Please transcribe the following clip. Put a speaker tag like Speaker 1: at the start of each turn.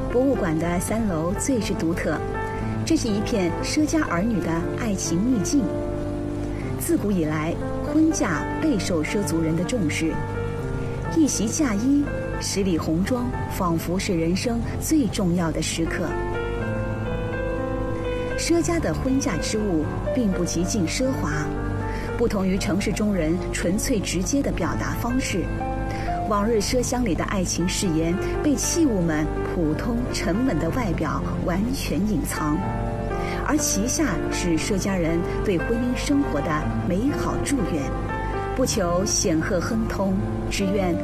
Speaker 1: 博物馆的3楼最是独特，这是一片奢家儿女的爱情秘境。自古以来，婚嫁备受奢族人的重视，一袭嫁衣，10里红妆，仿佛是人生最重要的时刻。奢家的婚嫁之物并不极尽奢华，不同于城市中人纯粹直接的表达方式。往日奢乡里的爱情誓言被器物们普通沉稳的外表完全隐藏，而旗下是奢家人对婚姻生活的美好祝愿，不求显赫亨通，只愿